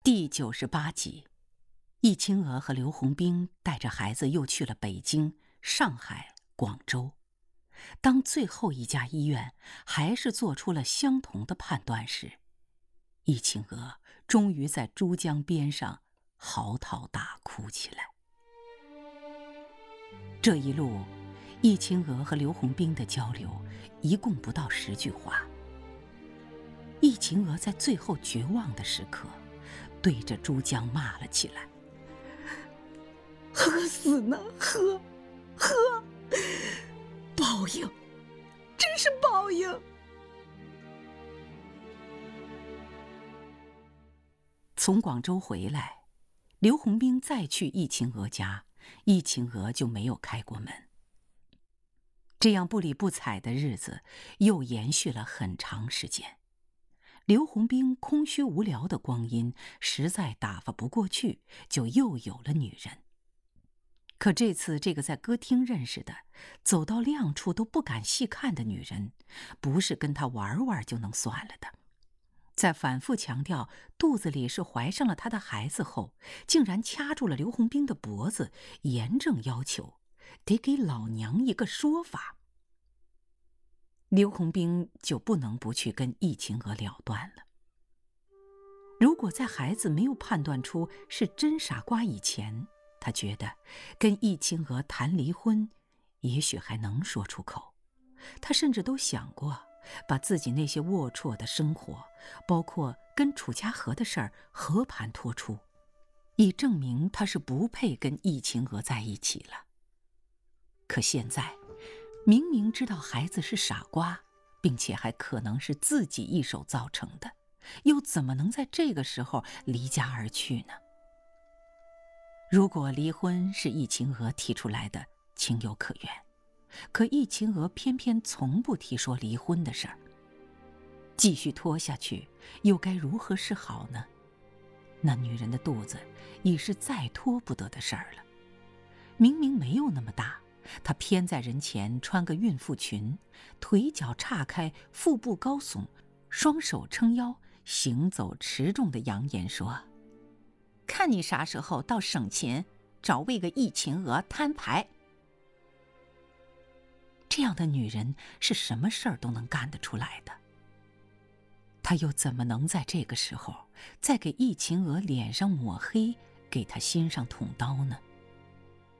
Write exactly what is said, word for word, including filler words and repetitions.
第九十八集，易清娥和刘洪兵带着孩子又去了北京、上海、广州。当最后一家医院还是做出了相同的判断时，易清娥终于在珠江边上嚎啕大哭起来。这一路，易清娥和刘洪兵的交流一共不到十句话。易清娥在最后绝望的时刻，对着珠江骂了起来：“喝死呢，喝，喝！报应，真是报应！”从广州回来，刘洪兵再去易清娥家，易清娥就没有开过门。这样不理不睬的日子又延续了很长时间。刘洪兵空虚无聊的光阴实在打发不过去，就又有了女人。可这次这个在歌厅认识的，走到亮处都不敢细看的女人，不是跟他玩玩就能算了的。在反复强调肚子里是怀上了他的孩子后，竟然掐住了刘洪兵的脖子，严正要求得给老娘一个说法。刘洪兵就不能不去跟易清娥了断了。如果在孩子没有判断出是真傻瓜以前，他觉得跟易清娥谈离婚也许还能说出口。他甚至都想过把自己那些龌龊的生活，包括跟楚家河的事儿和盘托出，以证明他是不配跟易清娥在一起了。可现在明明知道孩子是傻瓜，并且还可能是自己一手造成的，又怎么能在这个时候离家而去呢？如果离婚是易清娥提出来的，情有可原，可易清娥偏偏从不提说离婚的事儿。继续拖下去，又该如何是好呢？那女人的肚子已是再拖不得的事儿了。明明没有那么大，她偏在人前穿个孕妇裙，腿脚岔开，腹部高耸，双手撑腰，行走持重地扬言说：“看你啥时候到省前找为个易清娥摊牌。”这样的女人是什么事儿都能干得出来的。她又怎么能在这个时候再给易清娥脸上抹黑，给她心上捅刀呢？